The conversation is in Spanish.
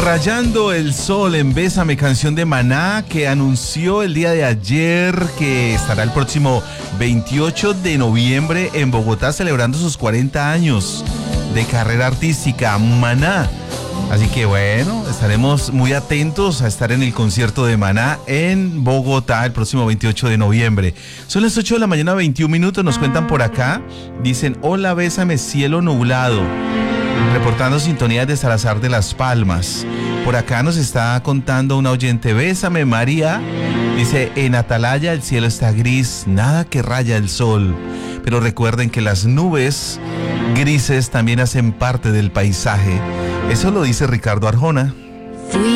Rayando el Sol en Bésame, canción de Maná, que anunció el día de ayer que estará el próximo 28 de noviembre en Bogotá celebrando sus 40 años de carrera artística. Maná. Así que bueno, estaremos muy atentos a estar en el concierto de Maná en Bogotá el próximo 28 de noviembre. Son las 8 de la mañana, 21 minutos, nos cuentan por acá. Dicen, hola, bésame, cielo nublado. Reportando sintonía de Salazar de las Palmas. Por acá nos está contando una oyente, bésame, María. Dice, en Atalaya el cielo está gris, nada que raya el sol. Pero recuerden que las nubes grises también hacen parte del paisaje. Eso lo dice Ricardo Arjona.